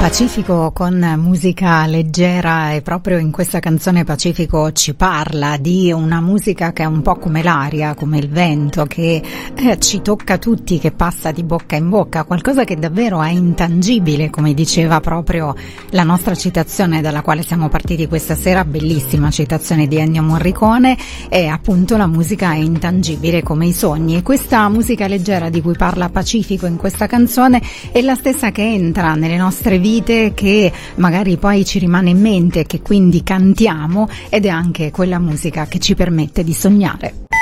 Pacifico con musica leggera, e proprio in questa canzone Pacifico ci parla di una musica che è un po' come l'aria, come il vento, che ci tocca tutti, che passa di bocca in bocca, qualcosa che davvero è intangibile, come diceva proprio la nostra citazione dalla quale siamo partiti questa sera, bellissima citazione di Ennio Morricone, e appunto la musica è intangibile come i sogni, e questa musica leggera di cui parla Pacifico in questa canzone è la stessa che entra nelle nostre vite, che magari poi ci rimane in mente, che quindi cantiamo, ed è anche quella musica che ci permette di sognare.